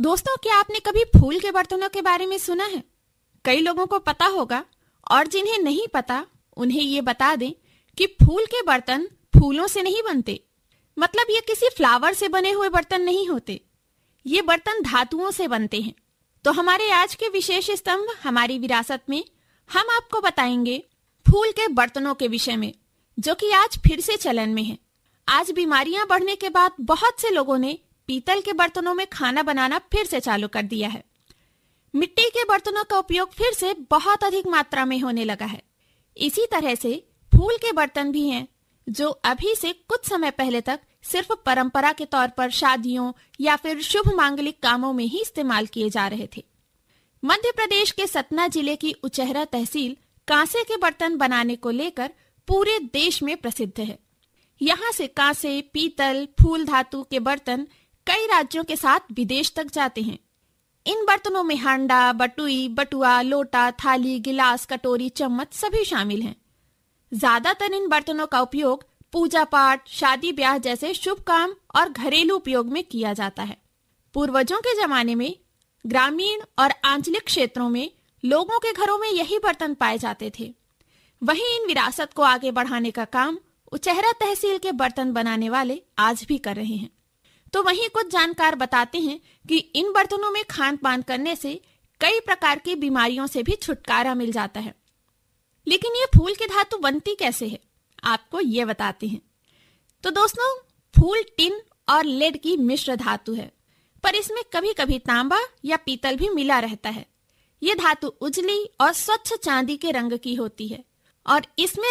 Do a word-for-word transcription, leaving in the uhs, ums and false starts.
दोस्तों, क्या आपने कभी फूल के बर्तनों के बारे में सुना है? कई लोगों को पता होगा और जिन्हें नहीं पता उन्हें ये बता दें कि फूल के बर्तन फूलों से नहीं बनते। मतलब ये किसी फ्लावर से बने हुए बर्तन नहीं होते। ये बर्तन धातुओं से बनते हैं। तो हमारे आज के विशेष स्तंभ हमारी विरासत में हम आपको बताएंगे फूल के बर्तनों के विषय में, जो कि आज फिर से चलन में है। आज बीमारियां बढ़ने के बाद बहुत से लोगों ने पीतल के बर्तनों में खाना बनाना फिर से चालू कर दिया है। मिट्टी के बर्तनों का उपयोग फिर से बहुत अधिक मात्रा में होने लगा है। इसी तरह से फूल के बर्तन भी हैं जो अभी से कुछ समय पहले तक सिर्फ परंपरा के तौर पर शादियों या फिर शुभ मांगलिक कामों में ही इस्तेमाल किए जा रहे थे। मध्य प्रदेश के सतना जिले की उचेहरा तहसील कांसे के बर्तन बनाने को लेकर पूरे देश में प्रसिद्ध है। यहाँ से कांसे, पीतल, फूल धातु के बर्तन कई राज्यों के साथ विदेश तक जाते हैं। इन बर्तनों में हांडा, बटुई, बटुआ, लोटा, थाली, गिलास, कटोरी, चम्मच सभी शामिल हैं। ज्यादातर इन बर्तनों का उपयोग पूजा पाठ, शादी ब्याह जैसे शुभ काम और घरेलू उपयोग में किया जाता है। पूर्वजों के जमाने में ग्रामीण और आंचलिक क्षेत्रों में लोगों के घरों में यही बर्तन पाए जाते थे। वहीं इन विरासत को आगे बढ़ाने का काम उचेहरा तहसील के बर्तन बनाने वाले आज भी कर रहे हैं। तो वहीं कुछ जानकार बताते हैं कि इन बर्तनों में खान पान करने से कई प्रकार की बीमारियों से भी छुटकारा मिल जाता है। लेकिन ये फूल की धातु बनती कैसे है, आपको ये बताते हैं। तो दोस्तों, फूल टिन और लेड की मिश्र धातु है, पर इसमें कभी कभी तांबा या पीतल भी मिला रहता है। ये धातु उजली और स्वच्छ चांदी के रंग की होती है और इसमें